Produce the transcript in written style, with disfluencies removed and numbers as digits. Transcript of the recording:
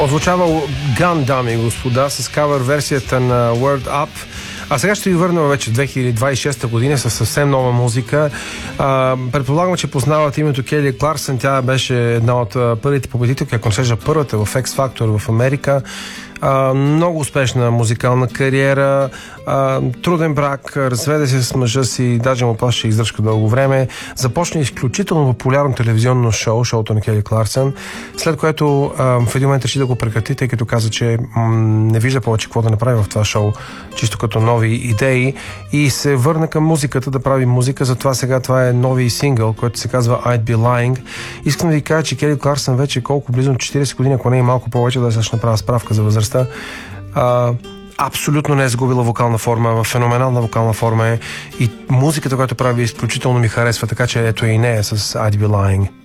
Озвучава Gun, дами и господа, с кавър версията на Word Up. А сега ще ви върнем вече в 2026 година с съвсем нова музика. Предполагам, че познавате името Кели Кларксън. Тя беше една от първите победителки, ако не сежа първата в X Factor в Америка. Много успешна музикална кариера, труден брак, разведе се с мъжа си, даже му плаща издръжка дълго време. Започна изключително популярно телевизионно шоуто на Кели Кларксън, след което в един момент реши да го прекрати, тъй като каза, че не вижда повече какво да направи в това шоу, чисто като нови идеи, и се върна към музиката, да прави музика. Затова сега това е нови сингъл, който се казва I'd Be Lying. Искам да ви кажа, че Кели Кларксън вече колко близо 40 години, ако не и малко повече, да ще направя справка за възрастта. Абсолютно не е загубила вокална форма, феноменална вокална форма е, и музиката, която прави, изключително ми харесва, така че ето и нея с I'd Be Lying.